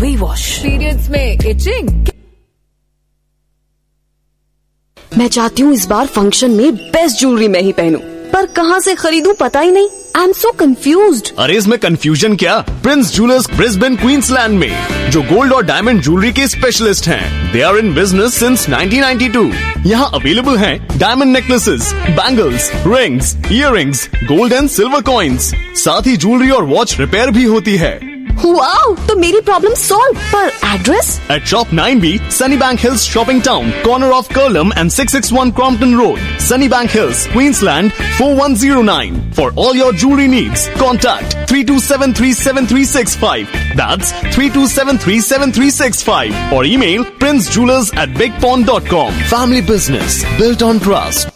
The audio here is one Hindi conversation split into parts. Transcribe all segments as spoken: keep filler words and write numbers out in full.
वही वॉश। पीरियड्स में इचिंग। मैं चाहती हूँ इस बार फंक्शन में बेस्ट ज्वेलरी मैं ही पहनूं, पर कहाँ से खरीदूं पता ही नहीं। I am so confused. अरे इसमें कंफ्यूजन क्या, प्रिंस ज्वेलर्स ब्रिस्बेन क्वींसलैंड में, जो गोल्ड और डायमंड ज्वेलरी के स्पेशलिस्ट हैं। They are in business since nineteen ninety two. यहाँ अवेलेबल हैं diamond necklaces, bangles, rings, earrings, gold and silver coins. साथ ही ज्वेलरी और वॉच रिपेयर भी होती है। वाओ, तो मेरी प्रॉब्लम सॉल्व। पर address? At Shop nine B, Sunnybank Hills Shopping Town, corner of Curlum and six six one Crompton Road, Sunnybank Hills, Queensland four one zero nine. For all your jewelry needs, contact three two seven three seven three six five. That's three two seven three seven three six five. Or email princejewelers at bigpond dot com. Family business built on trust.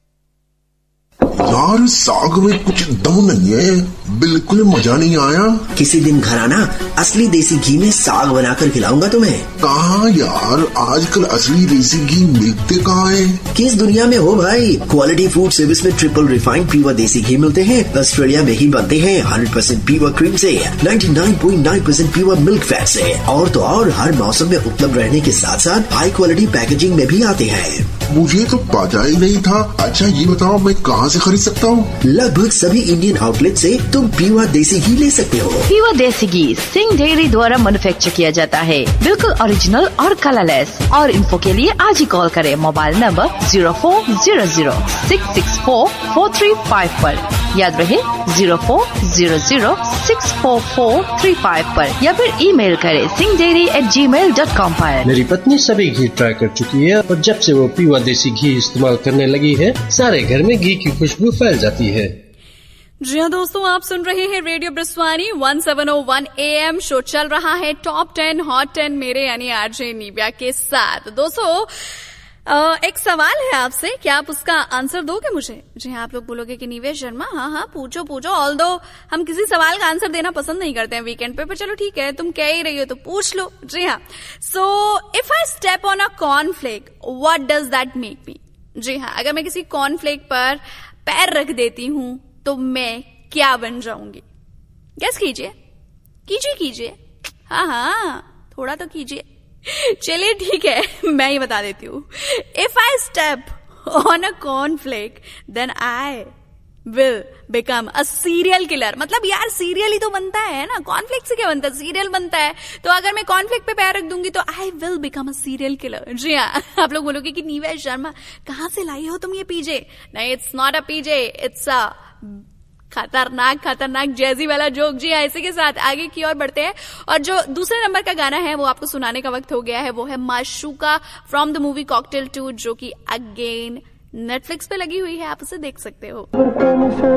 यार साग में कुछ दम नहीं है, बिल्कुल मजा नहीं आया। किसी दिन घर आना, असली देसी घी में साग बनाकर खिलाऊंगा तुम्हें। कहाँ यार, आजकल असली देसी घी मिलते कहाँ है? किस दुनिया में हो भाई। क्वालिटी फूड सर्विस में ट्रिपल रिफाइंड प्योर देसी घी मिलते हैं। ऑस्ट्रेलिया में ही बनते हैं, हंड्रेड परसेंट प्योर क्रीम से, ninety nine point nine percent pure milk fat से। और तो और हर मौसम में उपलब्ध रहने के साथ साथ हाई क्वालिटी पैकेजिंग में भी आते हैं। मुझे तो पता ही नहीं था। अच्छा ये बताओ, मैं कहाँ से खरीद सकता हूँ? लगभग सभी इंडियन आउटलेट से तुम प्योर देसी घी ले सकते हो। प्योर देसी घी सिंह डेयरी द्वारा मैन्युफैक्चर किया जाता है, बिल्कुल ओरिजिनल और कलरलेस। और इन्फो के लिए आज ही कॉल करें mobile number zero four zero zero six six four four three five पर। याद रहे zero four zero zero six four four three five पर, या फिर ईमेल करें सिंह डेयरी एट जी मेल डॉट कॉम पर। मेरी पत्नी सभी घी ट्राई कर चुकी है और जब से वो प्योर देसी घी इस्तेमाल करने लगी है, सारे घर में घी की खुशबू फैल जाती है। जी हाँ दोस्तों, आप सुन रहे हैं radio ब्रिस्वानी one seven O one A M. Show चल रहा है टॉप टेन हॉट टेन मेरे यानी आरजे निव्या के साथ। दोस्तों एक सवाल है आपसे, क्या आप उसका आंसर दोगे मुझे? जी हाँ, आप लोग बोलोगे कि निव्या शर्मा हाँ हाँ पूछो पूछो। ऑल्दो हम किसी सवाल का आंसर देना पसंद नहीं करते हैं वीकेंड पे, पर चलो ठीक है, तुम कह ही रही हो तो पूछ लो। जी हाँ, so if I step on a कॉर्नफ्लेक what does that make me? जी हाँ, अगर मैं किसी कॉर्नफ्लेक पर पैर रख देती हूँ तो मैं क्या बन जाऊंगी? गेस कीजिए कीजिए कीजिए। हाँ हाँ थोड़ा तो कीजिए। चलिए ठीक है, मैं ही बता देती हूँ। If I step on a कॉर्नफ्लेक then I will become a serial killer. मतलब यार सीरियल ही तो बनता है ना, कॉर्नफ्लेक से क्या बनता है? सीरियल बनता है। तो अगर मैं कॉर्नफ्लेक पे पैर रख दूंगी तो I will become a serial killer. जी हाँ, आप लोग बोलोगे कि निव्या शर्मा कहाँ से लाई हो तुम ये पीजे? नहीं, it's not a PJ, it's a खतरनाक खतरनाक जैजी वाला जोक। जी हाँ, इसी के साथ आगे की ओर बढ़ते हैं और जो दूसरे नंबर का गाना है वो आपको सुनाने का वक्त हो गया है। वो है माशूका from the movie cocktail to, जो कि अगेन नेटफ्लिक्स पे लगी हुई है, आप उसे देख सकते हो।